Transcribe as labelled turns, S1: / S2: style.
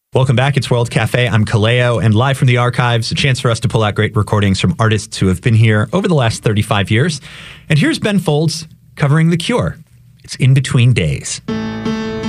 S1: Welcome back. It's World Cafe. I'm Kaleo, and live from the archives, a chance for us to pull out great recordings from artists who have been here over the last 35 years. And here's Ben Folds covering The Cure. It's In Between Days.